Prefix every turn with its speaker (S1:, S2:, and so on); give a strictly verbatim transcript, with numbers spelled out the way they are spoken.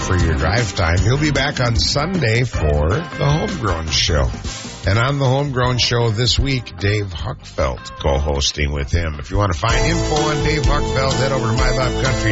S1: for your drive time. He'll be back on Sunday for the Homegrown Show. And on the Homegrown Show this week, Dave Huckfeld co-hosting with him. If you want to find info on Dave Huckfeld, head over to my bob country